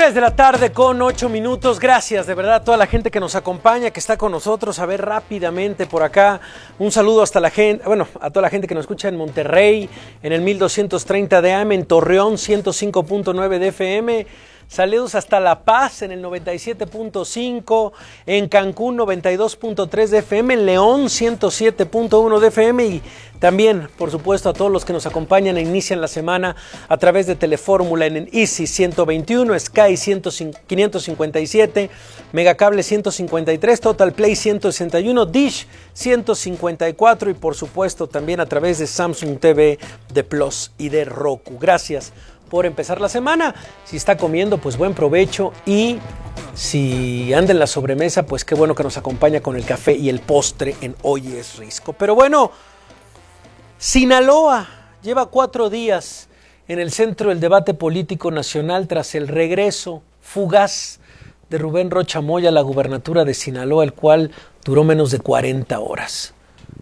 3 de la tarde con 8 minutos. Gracias de verdad a toda la gente que nos acompaña, que está con nosotros. A ver rápidamente por acá. Un saludo hasta la gente, a toda la gente que nos escucha en Monterrey, en el 1230 de AM, en Torreón 105.9 de FM. Saludos hasta La Paz en el 97.5, en Cancún 92.3 de FM, en León 107.1 de FM y también, por supuesto, a todos los que nos acompañan e inician la semana a través de Telefórmula en el Easy 121, Sky 557, Megacable 153, Total Play 161, Dish 154 y por supuesto también a través de Samsung TV, de Plus y de Roku. Gracias por empezar la semana. Si está comiendo, pues buen provecho, y si anda en la sobremesa, pues qué bueno que nos acompaña con el café y el postre en Hoy es Risco. Pero bueno, Sinaloa lleva 4 días en el centro del debate político nacional tras el regreso fugaz de Rubén Rocha Moya a la gubernatura de Sinaloa, el cual duró menos de 40 horas.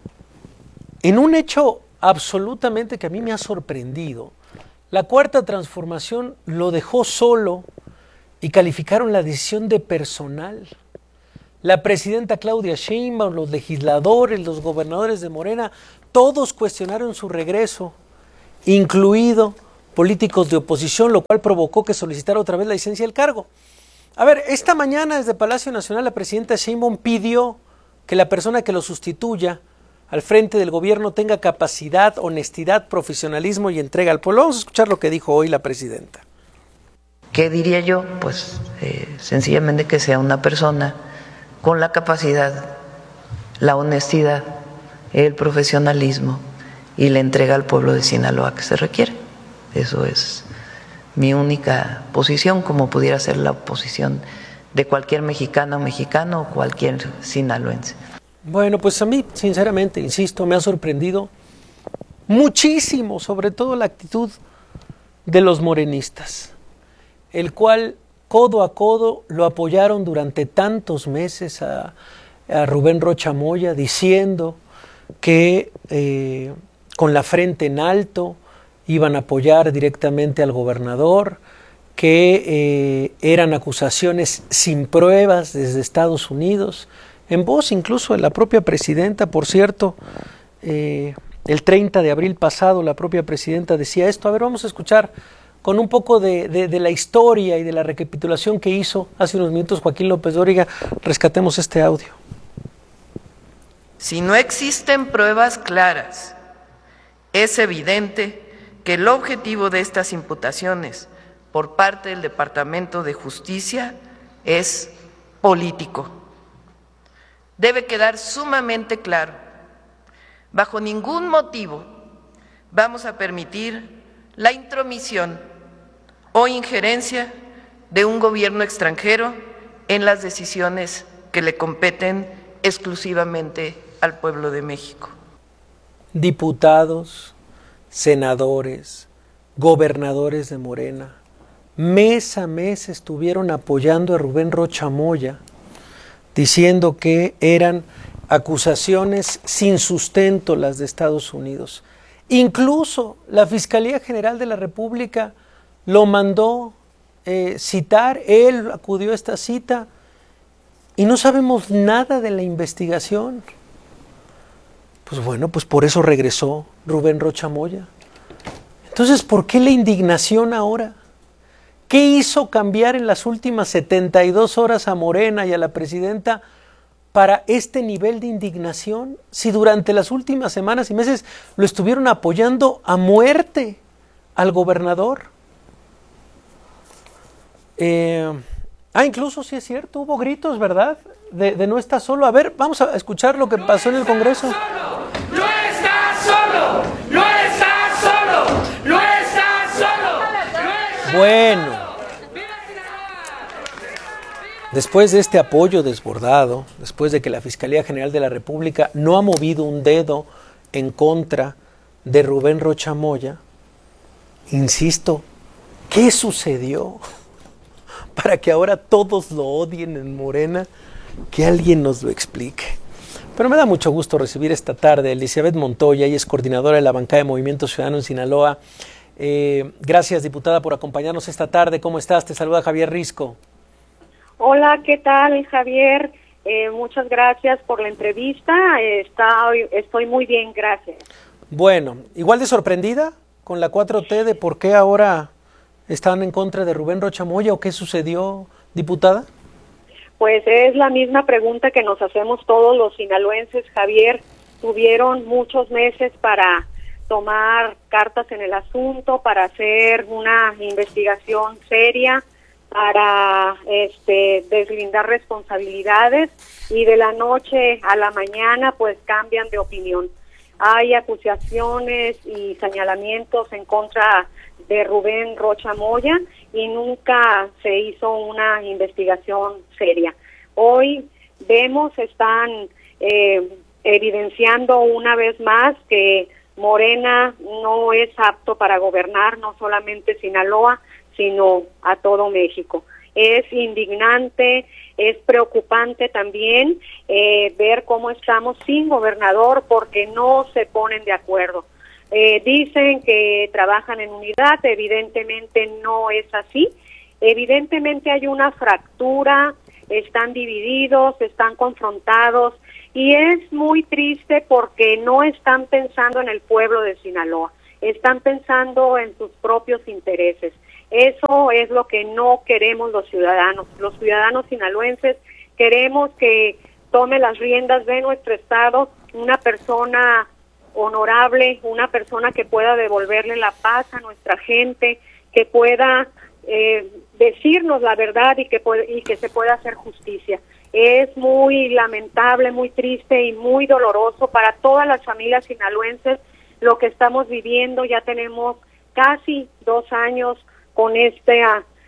En un hecho absolutamente que a mí me ha sorprendido, la Cuarta Transformación lo dejó solo y calificaron la decisión de personal. La presidenta Claudia Sheinbaum, los legisladores, los gobernadores de Morena, todos cuestionaron su regreso, incluido políticos de oposición, lo cual provocó que solicitara otra vez la licencia del cargo. A ver, esta mañana desde Palacio Nacional la presidenta Sheinbaum pidió que la persona que lo sustituya al frente del gobierno tenga capacidad, honestidad, profesionalismo y entrega al pueblo. Vamos a escuchar lo que dijo hoy la presidenta. ¿Qué diría yo? Pues sencillamente que sea una persona con la capacidad, la honestidad, el profesionalismo y la entrega al pueblo de Sinaloa que se requiere. Eso es mi única posición, como pudiera ser la posición de cualquier mexicana o mexicano o cualquier sinaloense. Bueno, pues a mí, sinceramente, insisto, me ha sorprendido muchísimo, sobre todo la actitud de los morenistas, el cual codo a codo lo apoyaron durante tantos meses a Rubén Rocha Moya, diciendo que con la frente en alto iban a apoyar directamente al gobernador, que eran acusaciones sin pruebas desde Estados Unidos, en voz incluso de la propia presidenta. Por cierto, el 30 de abril pasado la propia presidenta decía esto. A ver, vamos a escuchar con un poco de la historia y de la recapitulación que hizo hace unos minutos Joaquín López Dóriga. Rescatemos este audio. Si no existen pruebas claras, es evidente que el objetivo de estas imputaciones por parte del Departamento de Justicia es político. Debe quedar sumamente claro, bajo ningún motivo vamos a permitir la intromisión o injerencia de un gobierno extranjero en las decisiones que le competen exclusivamente al pueblo de México. Diputados, senadores, gobernadores de Morena, mes a mes estuvieron apoyando a Rubén Rocha Moya, diciendo que eran acusaciones sin sustento las de Estados Unidos. Incluso la Fiscalía General de la República lo mandó citar, él acudió a esta cita y no sabemos nada de la investigación. Pues bueno, pues por eso regresó Rubén Rocha Moya. Entonces, ¿por qué la indignación ahora? ¿Qué hizo cambiar en las últimas 72 horas a Morena y a la presidenta para este nivel de indignación? Si durante las últimas semanas y meses lo estuvieron apoyando a muerte al gobernador. Incluso sí es cierto, hubo gritos, ¿verdad? De no estar solo. A ver, vamos a escuchar lo que pasó en el Congreso. ¡No estás solo! ¡No estás solo! ¡No estás solo! Bueno, después de este apoyo desbordado, después de que la Fiscalía General de la República no ha movido un dedo en contra de Rubén Rocha Moya, insisto, ¿qué sucedió para que ahora todos lo odien en Morena? Que alguien nos lo explique. Pero me da mucho gusto recibir esta tarde a Elizabeth Montoya, ella es coordinadora de la bancada de Movimiento Ciudadano en Sinaloa. Gracias, diputada, por acompañarnos esta tarde. ¿Cómo estás? Te saluda Javier Risco. Hola, ¿qué tal, Javier? Muchas gracias por la entrevista. Estoy muy bien, gracias. Bueno, igual de sorprendida con la 4T de por qué ahora están en contra de Rubén Rocha Moya o qué sucedió, diputada. Pues es la misma pregunta que nos hacemos todos los sinaloenses, Javier. Tuvieron muchos meses para tomar cartas en el asunto, para hacer una investigación seria, para deslindar responsabilidades, y de la noche a la mañana pues cambian de opinión. Hay acusaciones y señalamientos en contra de Rubén Rocha Moya y nunca se hizo una investigación seria. Hoy vemos, están evidenciando una vez más que Morena no es apto para gobernar no solamente Sinaloa, sino a todo México. Es indignante, es preocupante también ver cómo estamos sin gobernador porque no se ponen de acuerdo. Dicen que trabajan en unidad, evidentemente no es así. Evidentemente hay una fractura, están divididos, están confrontados, y es muy triste porque no están pensando en el pueblo de Sinaloa, están pensando en sus propios intereses. Eso es lo que no queremos los ciudadanos sinaloenses. Queremos que tome las riendas de nuestro estado una persona honorable, una persona que pueda devolverle la paz a nuestra gente, que pueda decirnos la verdad y que se pueda hacer justicia. Es muy lamentable, muy triste y muy doloroso para todas las familias sinaloenses lo que estamos viviendo. Ya tenemos casi 2 años con este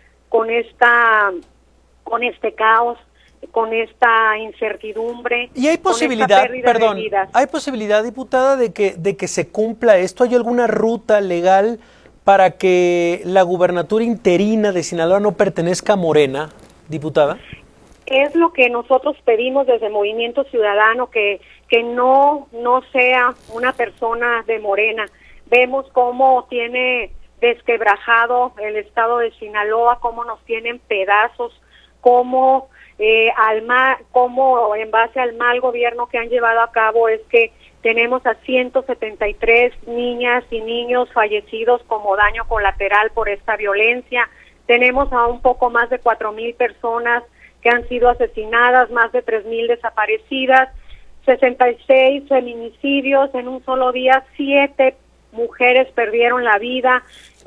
caos, con esta incertidumbre. Y hay posibilidad, hay posibilidad, diputada, de que se cumpla esto. ¿Hay alguna ruta legal para que la gubernatura interina de Sinaloa no pertenezca a Morena, diputada? Es lo que nosotros pedimos desde Movimiento Ciudadano, que no sea una persona de Morena. Vemos cómo tiene desquebrajado el estado de Sinaloa, cómo nos tienen pedazos, cómo en base al mal gobierno que han llevado a cabo es que tenemos a 173 niñas y niños fallecidos como daño colateral por esta violencia. Tenemos a un poco más de 4,000 personas que han sido asesinadas, más de 3,000 desaparecidas, 66 feminicidios en un solo día, 7 mujeres perdieron la vida.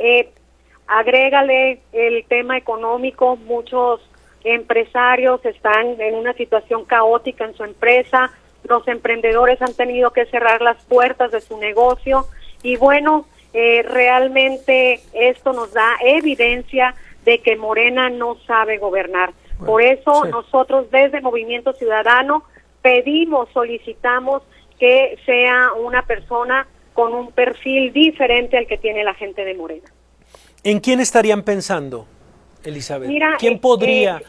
Agrégale el tema económico, muchos empresarios están en una situación caótica en su empresa, los emprendedores han tenido que cerrar las puertas de su negocio y bueno, realmente esto nos da evidencia de que Morena no sabe gobernar. Bueno, por eso sí, nosotros desde Movimiento Ciudadano solicitamos que sea una persona con un perfil diferente al que tiene la gente de Morena. ¿En quién estarían pensando, Elizabeth? Mira, ¿Quién podría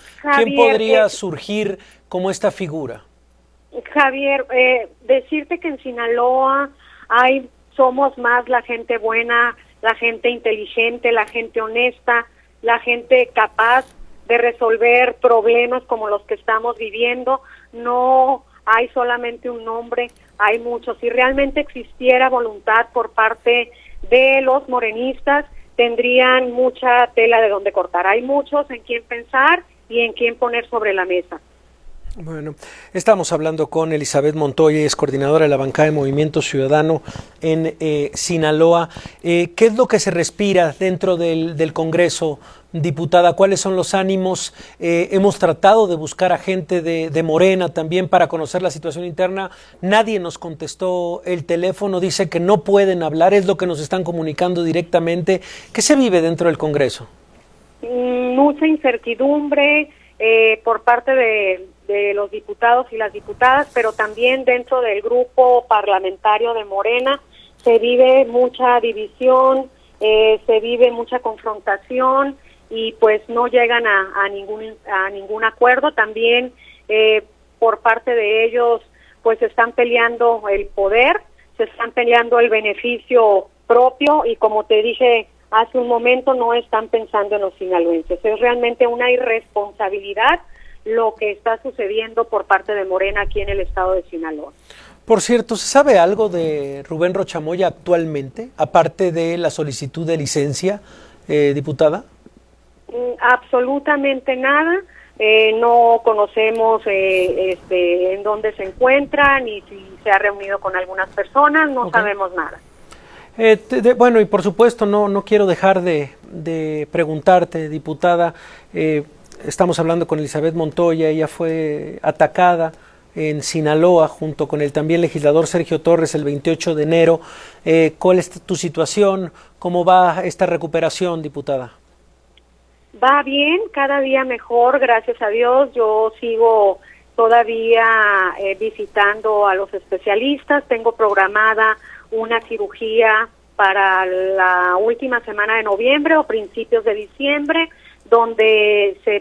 surgir como esta figura? Javier, decirte que en Sinaloa somos más la gente buena, la gente inteligente, la gente honesta, la gente capaz de resolver problemas como los que estamos viviendo. No hay solamente un nombre, hay muchos. Si realmente existiera voluntad por parte de los morenistas, tendrían mucha tela de donde cortar. Hay muchos en quién pensar y en quién poner sobre la mesa. Bueno, estamos hablando con Elizabeth Montoya, es coordinadora de la bancada de Movimiento Ciudadano en Sinaloa. ¿Qué es lo que se respira dentro del Congreso, diputada? ¿Cuáles son los ánimos? Hemos tratado de buscar a gente de Morena también para conocer la situación interna. Nadie nos contestó el teléfono, dice que no pueden hablar, es lo que nos están comunicando directamente. ¿Qué se vive dentro del Congreso? Mucha incertidumbre por parte de los diputados y las diputadas, pero también dentro del grupo parlamentario de Morena se vive mucha división, se vive mucha confrontación y pues no llegan a ningún acuerdo. También por parte de ellos pues están peleando el poder, se están peleando el beneficio propio y como te dije hace un momento no están pensando en los sinaloenses. Es realmente una irresponsabilidad lo que está sucediendo por parte de Morena aquí en el estado de Sinaloa. Por cierto, ¿se sabe algo de Rubén Rocha Moya actualmente, aparte de la solicitud de licencia, diputada? Absolutamente nada. No conocemos en dónde se encuentra, ni si se ha reunido con algunas personas, no sabemos nada. Bueno, y por supuesto no quiero dejar de preguntarte, diputada, estamos hablando con Elizabeth Montoya, ella fue atacada en Sinaloa junto con el también legislador Sergio Torres el 28 de enero. ¿Cuál es tu situación? ¿Cómo va esta recuperación, diputada? Va bien, cada día mejor, gracias a Dios. Yo sigo todavía visitando a los especialistas. Tengo programada una cirugía para la última semana de noviembre o principios de diciembre, donde se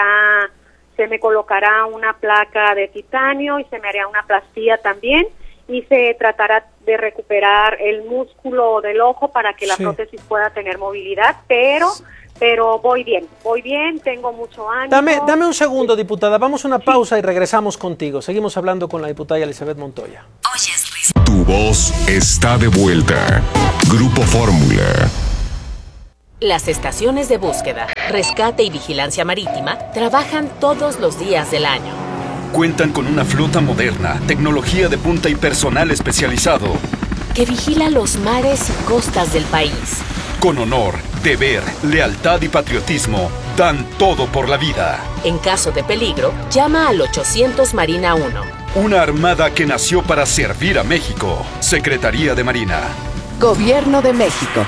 me colocará una placa de titanio y se me hará una plastía también, y se tratará de recuperar el músculo del ojo para que la prótesis pueda tener movilidad, pero voy bien, tengo mucho ánimo. Dame un segundo, diputada, vamos a una pausa y regresamos contigo. Seguimos hablando con la diputada Elizabeth Montoya. Tu voz está de vuelta. Grupo Fórmula. Las estaciones de búsqueda, rescate y vigilancia marítima trabajan todos los días del año. Cuentan con una flota moderna, tecnología de punta y personal especializado que vigila los mares y costas del país. Con honor, deber, lealtad y patriotismo, dan todo por la vida. En caso de peligro, llama al 800 Marina 1. Una armada que nació para servir a México. Secretaría de Marina. Gobierno de México.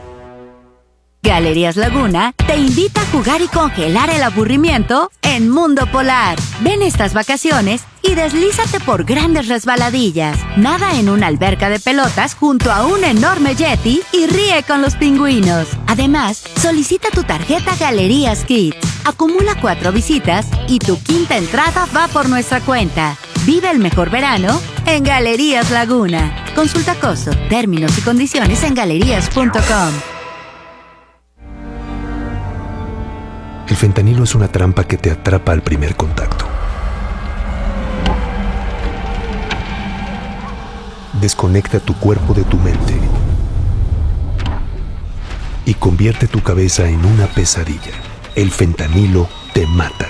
Galerías Laguna te invita a jugar y congelar el aburrimiento en Mundo Polar. Ven estas vacaciones y deslízate por grandes resbaladillas. Nada en una alberca de pelotas junto a un enorme yeti y ríe con los pingüinos. Además, solicita tu tarjeta Galerías Kids. Acumula 4 visitas y tu quinta entrada va por nuestra cuenta. Vive el mejor verano en Galerías Laguna. Consulta costo, términos y condiciones en galerías.com. El fentanilo es una trampa que te atrapa al primer contacto. Desconecta tu cuerpo de tu mente y convierte tu cabeza en una pesadilla. El fentanilo te mata.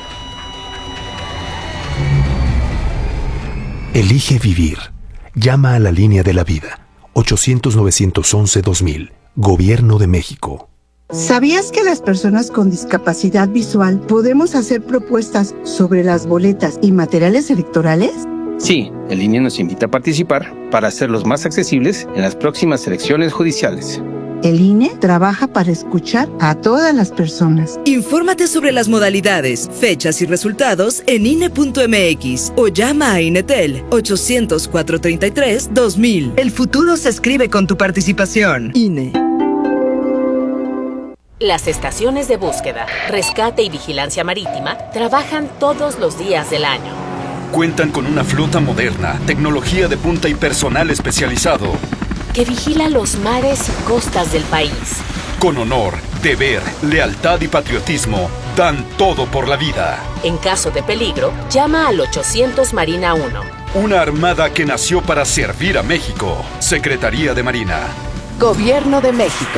Elige vivir. Llama a la línea de la vida. 800-911-2000. Gobierno de México. ¿Sabías que las personas con discapacidad visual podemos hacer propuestas sobre las boletas y materiales electorales? Sí, el INE nos invita a participar para hacerlos más accesibles en las próximas elecciones judiciales. El INE trabaja para escuchar a todas las personas. Infórmate sobre las modalidades, fechas y resultados en INE.mx o llama a INETEL 800-433-2000. El futuro se escribe con tu participación. INE. Las estaciones de búsqueda, rescate y vigilancia marítima trabajan todos los días del año. Cuentan con una flota moderna, tecnología de punta y personal especializado que vigila los mares y costas del país. Con honor, deber, lealtad y patriotismo, dan todo por la vida. En caso de peligro, llama al 800 Marina 1. Una armada que nació para servir a México. Secretaría de Marina. Gobierno de México.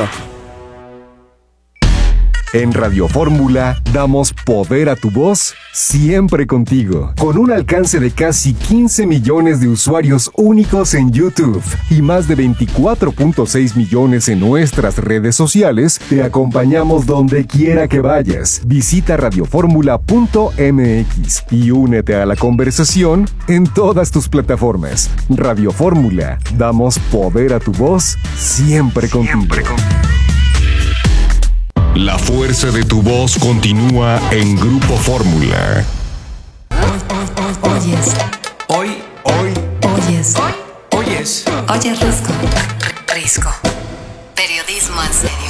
En Radio Fórmula damos poder a tu voz siempre contigo. Con un alcance de casi 15 millones de usuarios únicos en YouTube y más de 24.6 millones en nuestras redes sociales, te acompañamos donde quiera que vayas. Visita radioformula.mx y únete a la conversación en todas tus plataformas. Radio Fórmula, damos poder a tu voz siempre contigo. La fuerza de tu voz continúa en Grupo Fórmula. Oyes. Hoy. Oyes. Oyes. Oyes Risco. Risco. Periodismo en serio.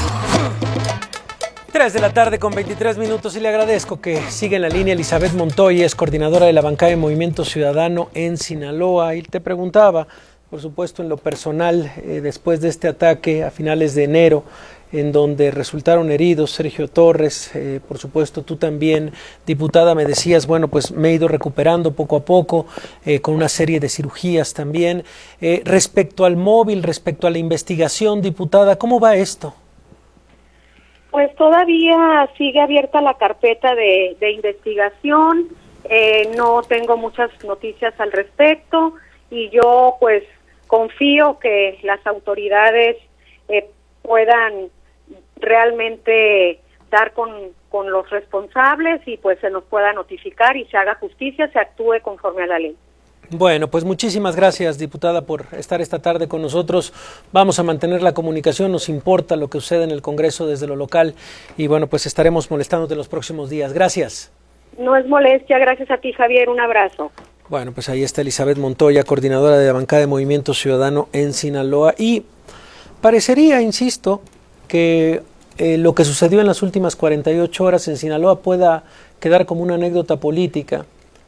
3 de la tarde con 23 minutos y le agradezco que siga en la línea Elizabeth Montoya, es coordinadora de la bancada de Movimiento Ciudadano en Sinaloa. Y te preguntaba, por supuesto, en lo personal, después de este ataque a finales de enero, en donde resultaron heridos Sergio Torres, por supuesto tú también, diputada, me decías, bueno, pues me he ido recuperando poco a poco, con una serie de cirugías también. Respecto al móvil, respecto a la investigación, diputada, ¿cómo va esto? Pues todavía sigue abierta la carpeta de investigación, no tengo muchas noticias al respecto y yo pues confío que las autoridades puedan realmente dar con los responsables y pues se nos pueda notificar y se haga justicia, se actúe conforme a la ley. Bueno, pues muchísimas gracias, diputada, por estar esta tarde con nosotros. Vamos a mantener la comunicación, nos importa lo que sucede en el Congreso desde lo local y bueno, pues estaremos molestándote los próximos días. Gracias. No es molestia, gracias a ti, Javier, un abrazo. Bueno, pues ahí está Elizabeth Montoya, coordinadora de la bancada de Movimiento Ciudadano en Sinaloa y parecería, insisto, que lo que sucedió en las últimas 48 horas en Sinaloa pueda quedar como una anécdota política,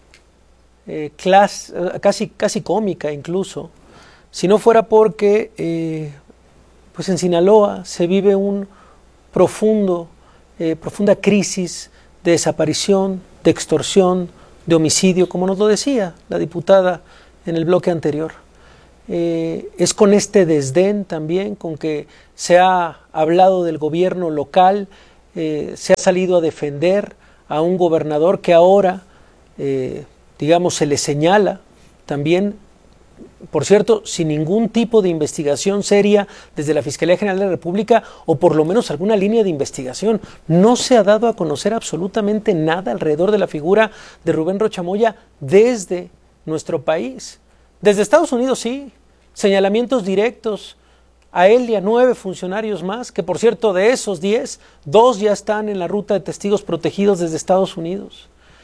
casi cómica incluso, si no fuera porque pues en Sinaloa se vive un profunda crisis de desaparición, de extorsión, de homicidio, como nos lo decía la diputada en el bloque anterior. Es con este desdén también con que se ha hablado del gobierno local, se ha salido a defender a un gobernador que ahora, digamos, se le señala también, por cierto, sin ningún tipo de investigación seria desde la Fiscalía General de la República o por lo menos alguna línea de investigación. No se ha dado a conocer absolutamente nada alrededor de la figura de Rubén Rocha Moya desde nuestro país. Desde Estados Unidos sí, señalamientos directos a él y a 9 funcionarios más, que por cierto de esos 10, 2 ya están en la ruta de testigos protegidos desde Estados Unidos.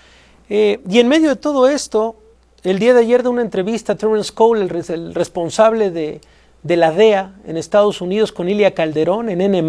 Y en medio de todo esto, el día de ayer de una entrevista a Terence Cole, el responsable de la DEA en Estados Unidos, con Ilia Calderón en N+,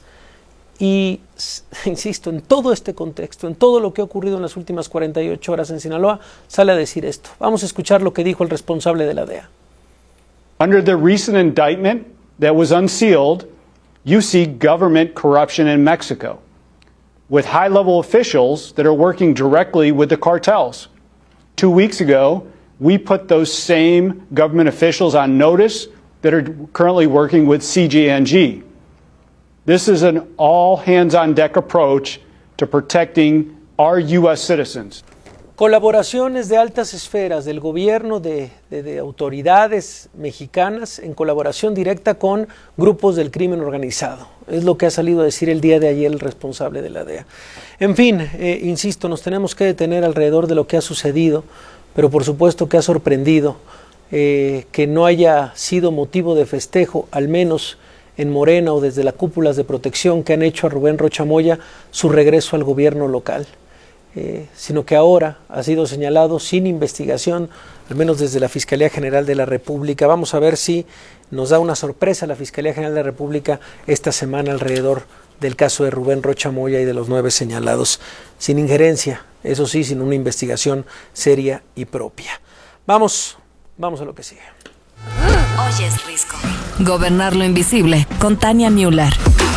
y insisto, en todo este contexto, en todo lo que ha ocurrido en las últimas 48 horas en Sinaloa, sale a decir esto. Vamos a escuchar lo que dijo el responsable de la DEA. Under the recent indictment that was unsealed, you see government corruption in Mexico, with high-level officials that are working directly with the cartels. 2 weeks ago, we put those same government officials on notice that are currently working with CJNG. This is an all-hands-on-deck approach to protecting our U.S. citizens. Colaboraciones de altas esferas del gobierno, de autoridades mexicanas en colaboración directa con grupos del crimen organizado. Es lo que ha salido a decir el día de ayer el responsable de la DEA. En fin, insisto, nos tenemos que detener alrededor de lo que ha sucedido, pero por supuesto que ha sorprendido que no haya sido motivo de festejo, al menos en Morena o desde las cúpulas de protección que han hecho a Rubén Rocha Moya su regreso al gobierno local. Sino que ahora ha sido señalado sin investigación, al menos desde la Fiscalía General de la República. Vamos a ver si nos da una sorpresa la Fiscalía General de la República esta semana alrededor del caso de Rubén Rocha Moya y de los 9 señalados, sin injerencia, eso sí, sin una investigación seria y propia. Vamos a lo que sigue. Hoy es Risco. Gobernar lo invisible, con Tania Müller.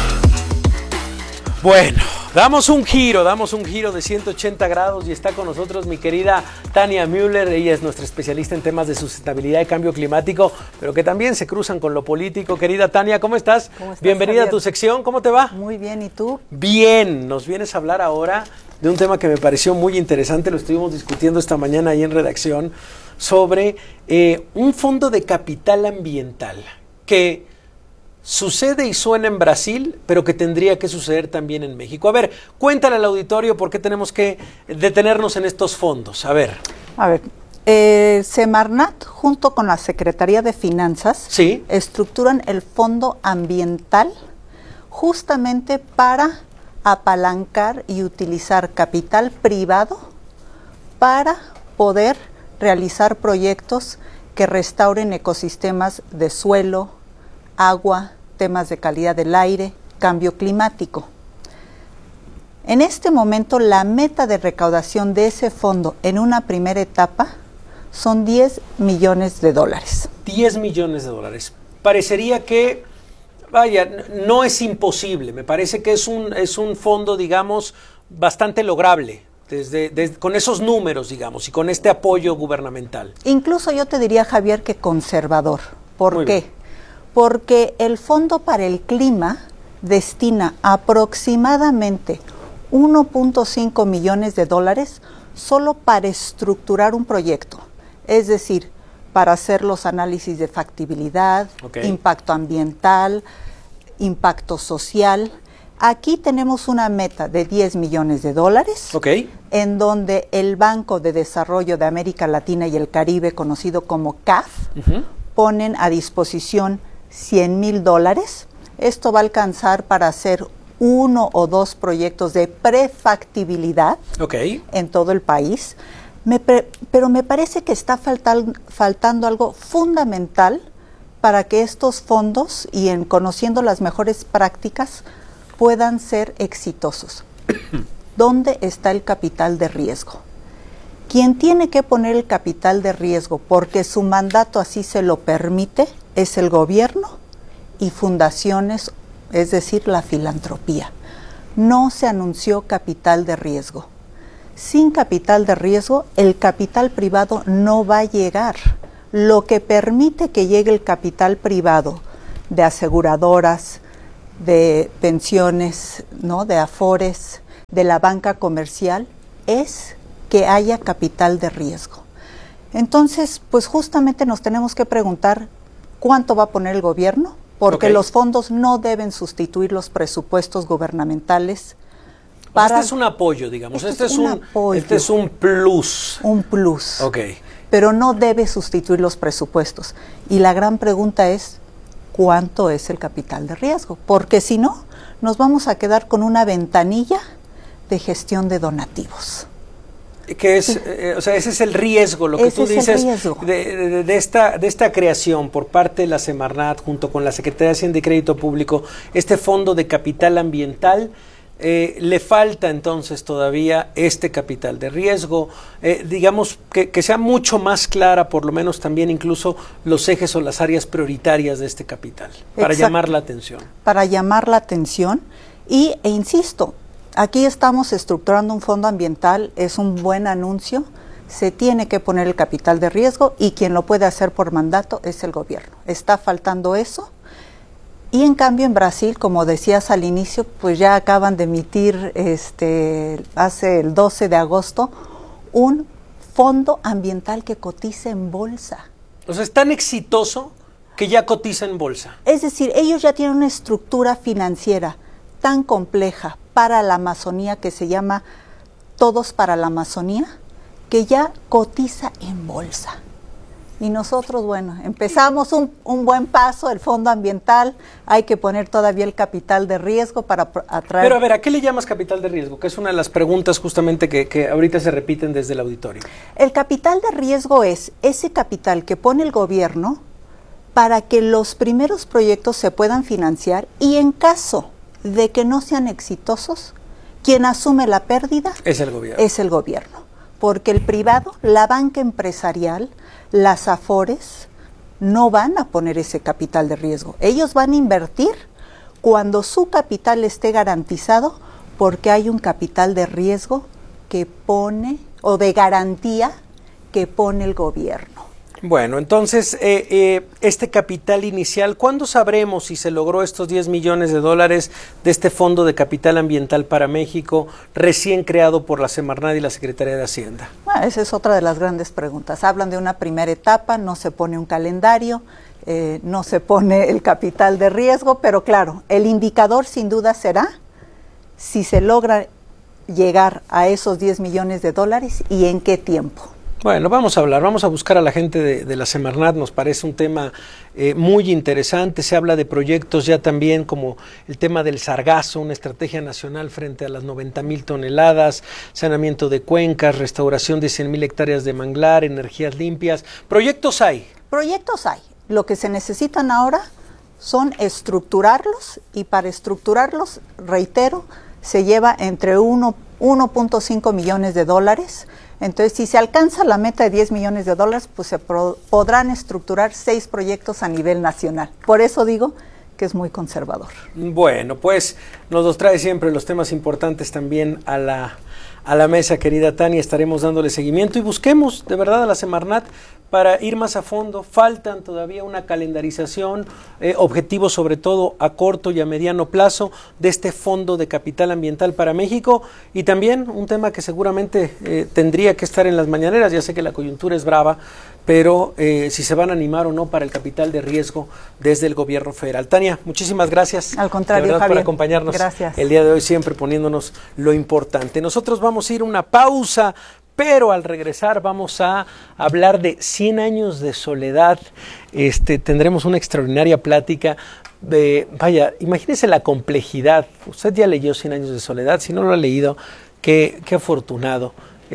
Bueno, damos un giro de 180 grados y está con nosotros mi querida Tania Müller. Ella es nuestra especialista en temas de sustentabilidad y cambio climático, pero que también se cruzan con lo político. Querida Tania, ¿cómo estás? ¿Cómo estás, Bienvenida, Javier? A tu sección, ¿cómo te va? Muy bien, ¿y tú? Bien, nos vienes a hablar ahora de un tema que me pareció muy interesante, lo estuvimos discutiendo esta mañana ahí en redacción, sobre un fondo de capital ambiental que sucede y suena en Brasil, pero que tendría que suceder también en México. A ver, cuéntale al auditorio por qué tenemos que detenernos en estos fondos. A ver, Semarnat, junto con la Secretaría de Finanzas, ¿sí?, estructuran el Fondo Ambiental justamente para apalancar y utilizar capital privado para poder realizar proyectos que restauren ecosistemas de suelo, agua, temas de calidad del aire, cambio climático. En este momento, la meta de recaudación de ese fondo en una primera etapa son $10 millones. 10 millones de dólares. Parecería que Vaya, no es imposible, me parece que es un fondo, digamos, bastante lograble, con esos números, digamos, y con este apoyo gubernamental. Incluso yo te diría, Javier, que conservador. ¿Por qué? Porque el Fondo para el Clima destina aproximadamente 1.5 millones de dólares solo para estructurar un proyecto, es decir, para hacer los análisis de factibilidad, impacto ambiental, impacto social. Aquí tenemos una meta de 10 millones de dólares, en donde el Banco de Desarrollo de América Latina y el Caribe, conocido como CAF, ponen a disposición $100,000. Esto va a alcanzar para hacer 1 o 2 proyectos de prefactibilidad en todo el país. Pero me parece que está faltando algo fundamental para que estos fondos, y en conociendo las mejores prácticas, puedan ser exitosos. ¿Dónde está el capital de riesgo? Quien tiene que poner el capital de riesgo, porque su mandato así se lo permite, es el gobierno y fundaciones, es decir, la filantropía. No se anunció capital de riesgo. Sin capital de riesgo, el capital privado no va a llegar. Lo que permite que llegue el capital privado de aseguradoras, de pensiones, ¿no?, de afores, de la banca comercial, es que haya capital de riesgo. Entonces, pues justamente nos tenemos que preguntar cuánto va a poner el gobierno, porque los fondos no deben sustituir los presupuestos gubernamentales. Este es un apoyo, digamos, este es un plus. Un plus. Pero no debe sustituir los presupuestos. Y la gran pregunta es, ¿cuánto es el capital de riesgo? Porque si no, nos vamos a quedar con una ventanilla de gestión de donativos. Que es, o sea, ese es el riesgo, lo que tú dices de esta creación por parte de la Semarnat junto con la Secretaría de Hacienda y Crédito Público, este fondo de capital ambiental. Le falta entonces todavía este capital de riesgo, digamos que sea mucho más clara, por lo menos también incluso los ejes o las áreas prioritarias de este capital, para llamar la atención. Para llamar la atención e insisto, aquí estamos estructurando un fondo ambiental, es un buen anuncio, se tiene que poner el capital de riesgo y quien lo puede hacer por mandato es el gobierno. Está faltando eso. Y en cambio en Brasil, como decías al inicio, pues ya acaban de emitir hace el 12 de agosto un fondo ambiental que cotiza en bolsa. O sea, es tan exitoso que ya cotiza en bolsa. Es decir, ellos ya tienen una estructura financiera tan compleja para la Amazonía que se llama Todos para la Amazonía, que ya cotiza en bolsa. Y nosotros, bueno, empezamos un buen paso, el fondo ambiental, hay que poner todavía el capital de riesgo para atraer... Pero a ver, ¿a qué le llamas capital de riesgo? Que es una de las preguntas justamente que ahorita se repiten desde el auditorio. El capital de riesgo es ese capital que pone el gobierno para que los primeros proyectos se puedan financiar y en caso de que no sean exitosos, quien asume la pérdida es el gobierno. Es el gobierno. Porque el privado, la banca empresarial, las afores, no van a poner ese capital de riesgo. Ellos van a invertir cuando su capital esté garantizado porque hay un capital de riesgo que pone, o de garantía que pone el gobierno. Bueno, entonces, este capital inicial, ¿cuándo sabremos si se logró estos 10 millones de dólares de este Fondo de Capital Ambiental para México, recién creado por la Semarnat y la Secretaría de Hacienda? Bueno, esa es otra de las grandes preguntas. Hablan de una primera etapa, no se pone un calendario, no se pone el capital de riesgo, pero claro, el indicador sin duda será si se logra llegar a esos 10 millones de dólares y en qué tiempo. Bueno, vamos a buscar a la gente de la Semarnat, nos parece un tema muy interesante. Se habla de proyectos ya también como el tema del sargazo, una estrategia nacional frente a las 90,000 toneladas, saneamiento de cuencas, restauración de 100,000 hectáreas de manglar, energías limpias. ¿Proyectos hay? Proyectos hay. Lo que se necesitan ahora son estructurarlos y para estructurarlos, reitero, se lleva entre 1.5 millones de dólares. Entonces, si se alcanza la meta de 10 millones de dólares, pues se podrán estructurar 6 proyectos a nivel nacional. Por eso digo que es muy conservador. Bueno, pues nos trae siempre los temas importantes también a la mesa, querida Tania. Estaremos dándole seguimiento y busquemos de verdad a la Semarnat para ir más a fondo. Faltan todavía una calendarización, objetivos sobre todo a corto y a mediano plazo de este Fondo de Capital Ambiental para México, y también un tema que seguramente tendría que estar en las mañaneras. Ya sé que la coyuntura es brava, pero si se van a animar o no para el capital de riesgo desde el gobierno federal. Tania, muchísimas gracias. Al contrario, de verdad, Javier, por acompañarnos. Gracias. El día de hoy, siempre poniéndonos lo importante. Nosotros vamos a ir a una pausa, pero al regresar vamos a hablar de 100 años de soledad. Tendremos una extraordinaria plática. Vaya, imagínese la complejidad. Usted ya leyó 100 años de soledad. Si no lo ha leído, qué afortunado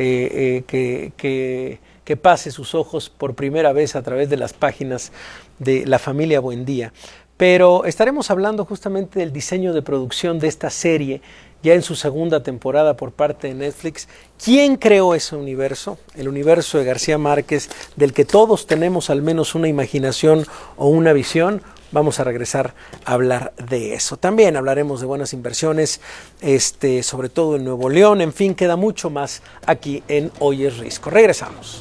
que pase sus ojos por primera vez a través de las páginas de La Familia Buendía. Pero estaremos hablando justamente del diseño de producción de esta serie, ya en su segunda temporada por parte de Netflix. ¿Quién creó ese universo? El universo de García Márquez, del que todos tenemos al menos una imaginación o una visión. Vamos a regresar a hablar de eso. También hablaremos de buenas inversiones, sobre todo en Nuevo León. En fin, queda mucho más aquí en Hoy es Risco. Regresamos.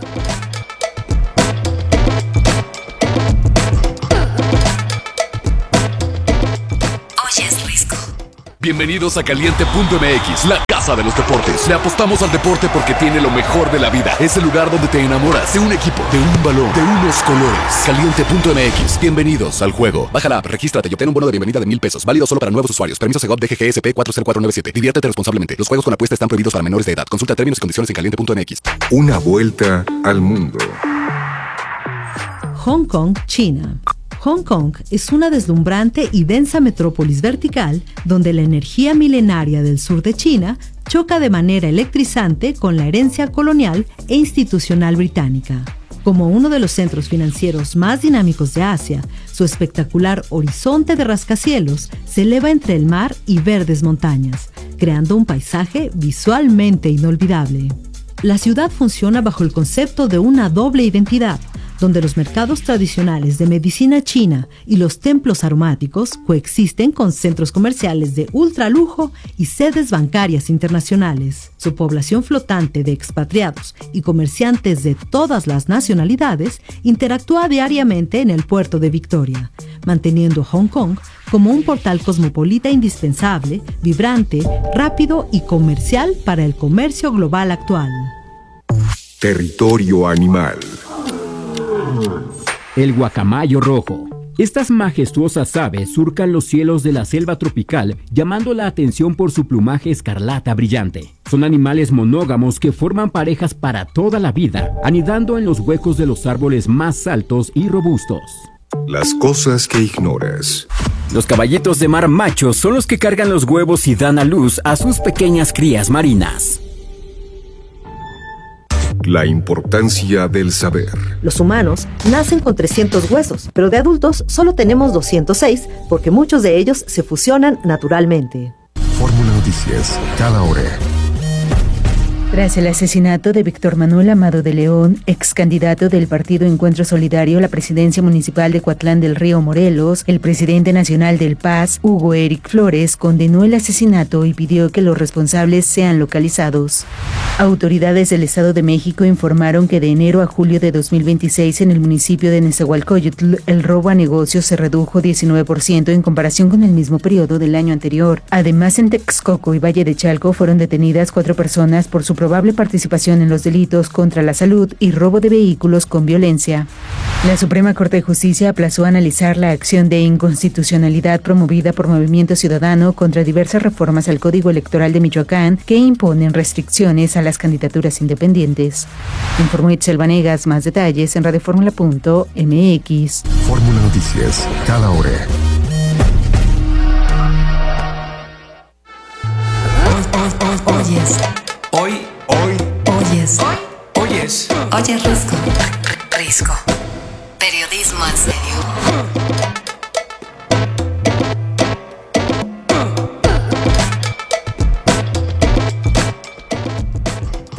Bienvenidos a Caliente.mx, la casa de los deportes. Le apostamos al deporte porque tiene lo mejor de la vida. Es el lugar donde te enamoras de un equipo, de un balón, de unos colores. Caliente.mx, bienvenidos al juego. Baja la app, regístrate y obtén un bono de bienvenida de $1,000. Válido solo para nuevos usuarios. Permiso Segov DGGSP 40497. Diviértete responsablemente. Los juegos con apuesta están prohibidos para menores de edad. Consulta términos y condiciones en Caliente.mx. Una vuelta al mundo. Hong Kong, China. Hong Kong es una deslumbrante y densa metrópolis vertical donde la energía milenaria del sur de China choca de manera electrizante con la herencia colonial e institucional británica. Como uno de los centros financieros más dinámicos de Asia, su espectacular horizonte de rascacielos se eleva entre el mar y verdes montañas, creando un paisaje visualmente inolvidable. La ciudad funciona bajo el concepto de una doble identidad, donde los mercados tradicionales de medicina china y los templos aromáticos coexisten con centros comerciales de ultralujo y sedes bancarias internacionales. Su población flotante de expatriados y comerciantes de todas las nacionalidades interactúa diariamente en el puerto de Victoria, manteniendo Hong Kong como un portal cosmopolita indispensable, vibrante, rápido y comercial para el comercio global actual. Territorio animal. El guacamayo rojo. Estas majestuosas aves surcan los cielos de la selva tropical, llamando la atención por su plumaje escarlata brillante. Son animales monógamos que forman parejas para toda la vida, anidando en los huecos de los árboles más altos y robustos. Las cosas que ignoras. Los caballitos de mar machos son los que cargan los huevos y dan a luz a sus pequeñas crías marinas. La importancia del saber. Los humanos nacen con 300 huesos, pero de adultos solo tenemos 206 porque muchos de ellos se fusionan naturalmente. Fórmula Noticias, cada hora. Tras el asesinato de Víctor Manuel Amado de León, ex candidato del Partido Encuentro Solidario a la presidencia municipal de Coatlán del Río, Morelos, el presidente nacional del PAS, Hugo Eric Flores, condenó el asesinato y pidió que los responsables sean localizados. Autoridades del Estado de México informaron que de enero a julio de 2026 en el municipio de Nezahualcóyotl, el robo a negocios se redujo 19% en comparación con el mismo periodo del año anterior. Además, en Texcoco y Valle de Chalco fueron detenidas 4 personas por su probable participación en los delitos contra la salud y robo de vehículos con violencia. La Suprema Corte de Justicia aplazó analizar la acción de inconstitucionalidad promovida por Movimiento Ciudadano contra diversas reformas al Código Electoral de Michoacán que imponen restricciones a las candidaturas independientes. Informó Itzel Vanegas. Más detalles en radioformula.mx. Fórmula Noticias, cada hora. Oyes. Hoy. Oyes. Oyes. Oyes Risco. Risco. Periodismo en serio.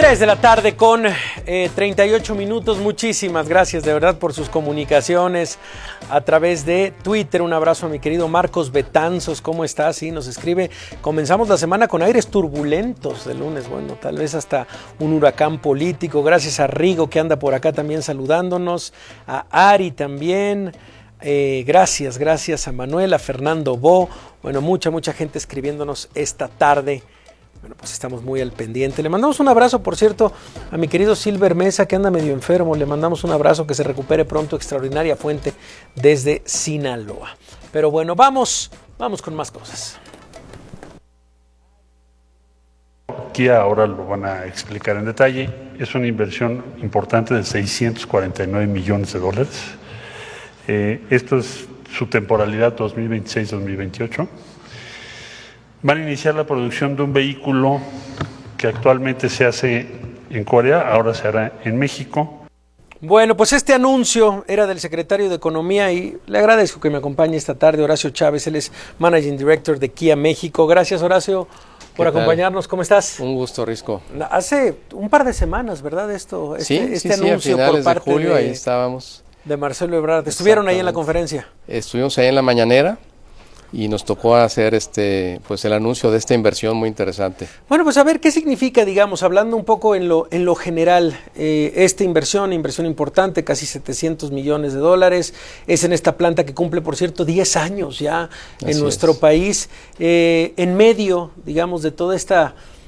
3 de la tarde con 38 minutos. Muchísimas gracias de verdad por sus comunicaciones a través de Twitter. Un abrazo a mi querido Marcos Betanzos. ¿Cómo estás? Sí, nos escribe. Comenzamos la semana con aires turbulentos de lunes. Bueno, tal vez hasta un huracán político. Gracias a Rigo que anda por acá también saludándonos. A Ari también. Gracias a Manuel, a Fernando Bo. Bueno, mucha gente escribiéndonos esta tarde. Bueno, pues estamos muy al pendiente. Le mandamos un abrazo, por cierto, a mi querido Silver Mesa, que anda medio enfermo. Le mandamos un abrazo, que se recupere pronto. Extraordinaria fuente desde Sinaloa. Pero bueno, vamos con más cosas. Kia ahora lo van a explicar en detalle. Es una inversión importante de $649 millones. Esto es su temporalidad 2026-2028. Van a iniciar la producción de un vehículo que actualmente se hace en Corea, ahora se hará en México. Bueno, pues este anuncio era del secretario de Economía y le agradezco que me acompañe esta tarde, Horacio Chávez. Él es Managing Director de Kia México. Gracias, Horacio, por acompañarnos. ¿Cómo estás? Un gusto, Risco. Hace un par de semanas, ¿verdad? Este anuncio a finales por parte de julio, ahí estábamos. De Marcelo Ebrard. ¿Estuvieron ahí en la conferencia? Estuvimos ahí en la mañanera y nos tocó hacer pues el anuncio de esta inversión muy interesante. Bueno, pues a ver qué significa, digamos, hablando un poco en lo general, esta inversión importante, casi $700 millones. Es en esta planta que cumple, por cierto, 10 años ya en nuestro país, en medio, digamos, de toda esta